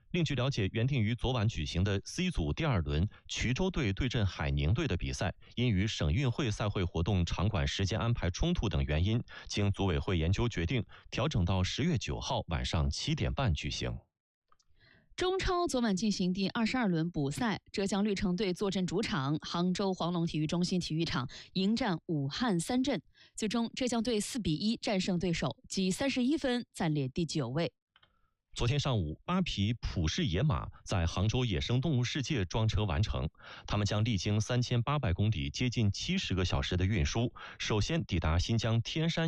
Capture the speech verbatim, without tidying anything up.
另据了解，原定于昨晚举行的 C 组第二轮衢州队对阵海宁队的比赛，因与省运会赛会活动场馆时间安排冲突等原因，经组委会研究决定，调整到十月九号晚上七点半举行。 中超昨晚进行第二十二轮补赛，浙江绿城队坐镇主场杭州黄龙体育中心体育场迎战武汉三镇，最终浙江队四比一战胜对手，积三十一分，暂列第九位。 昨天上午，八匹普氏野马在杭州野生动物世界装车完成，他们将历经三千八百公里、接近七十个小时的运输，首先抵达新疆天山